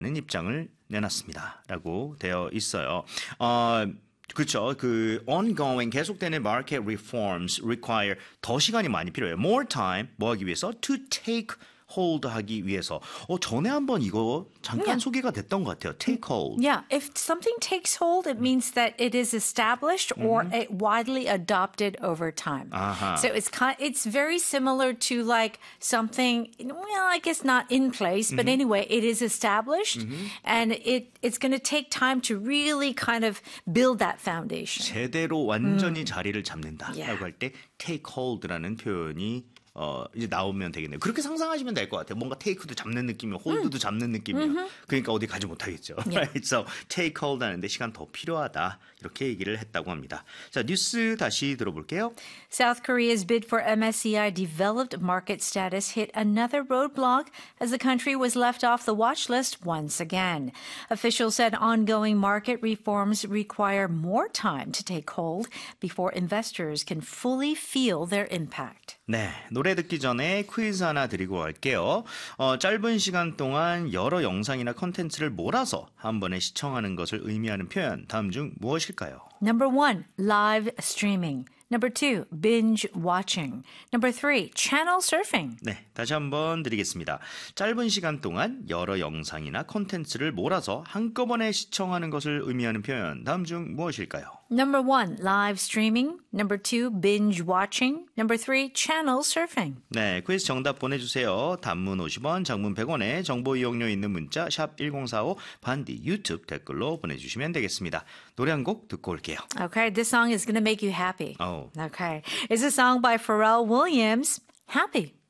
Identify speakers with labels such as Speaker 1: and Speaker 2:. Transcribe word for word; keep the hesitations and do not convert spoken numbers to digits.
Speaker 1: 입장을 내놨습니다.라고 되어 있어요. 어, 그렇죠. 그 ongoing 계속되는 market reforms require 더 시간이 많이 필요해요. More time 뭐 하기 위해서? To take hold 하기 위해서. 어, 전에 한번 이거 잠깐
Speaker 2: Yeah.
Speaker 1: 소개가 됐던 것 같아요. Take hold.
Speaker 2: Yeah, if something takes hold, it means that it is established or mm-hmm. widely adopted over time.
Speaker 1: Uh-huh.
Speaker 2: So it's kind, it's very similar to like something. Well, I guess not in place, but mm-hmm. anyway, it is established, mm-hmm. and it it's going to take time to really kind of build that foundation.
Speaker 1: 제대로 완전히 음. 자리를 잡는다라고
Speaker 2: Yeah.
Speaker 1: 할 때 take hold라는 표현이 어, 이제 나오면 되겠네요. 그렇게 상상하시면 될 것 같아요. 뭔가 테이크도 잡는 느낌이요, 홀드도 음. 잡는 느낌이요. Mm-hmm. 그러니까 어디 가지 못하겠죠.
Speaker 2: Yeah.
Speaker 1: Right? So take hold 하는데 시간 더 필요하다. 이렇게 얘기를 했다고 합니다. 자, 뉴스 다시 들어볼게요.
Speaker 2: South Korea's bid for M S C I developed market status hit another roadblock as the country was left off the watch list once again. Officials said ongoing market reforms require more time to take hold before investors can fully feel their impact.
Speaker 1: 네, 노래 듣기 전에 퀴즈 하나 드리고 갈게요. 어, 짧은 시간 동안 여러 영상이나 컨텐츠를 몰아서 한 번에 시청하는 것을 의미하는 표현 다음 중 무엇일까요?
Speaker 2: Number one, live streaming. Number two, binge watching. Number three, channel surfing.
Speaker 1: 네, 다시 한번 드리겠습니다. 짧은 시간 동안 여러 영상이나 콘텐츠를 몰아서 한꺼번에 시청하는 것을 의미하는 표현 다음 중 무엇일까요?
Speaker 2: Number one, live streaming. Number two, binge watching. Number three, channel surfing.
Speaker 1: 네, 퀴즈 정답 보내주세요. 단문 오십 원, 장문 백 원에 정보 이용료 있는 문자 샵 일공사오 반디 유튜브 댓글로 보내주시면 되겠습니다. 노래 한 곡 듣고 올게요.
Speaker 2: Okay, this song is going to make you happy.
Speaker 1: Oh.
Speaker 2: Okay. It's a song by Pharrell Williams, Happy.